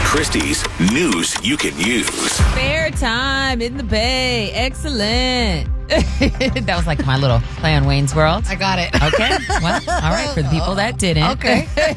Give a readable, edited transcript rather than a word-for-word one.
Christie's news you can use. Fair time in the Bay. Excellent. That was like my little play on Wayne's World. I got it. Okay. Well, all right. For the people that didn't. Okay.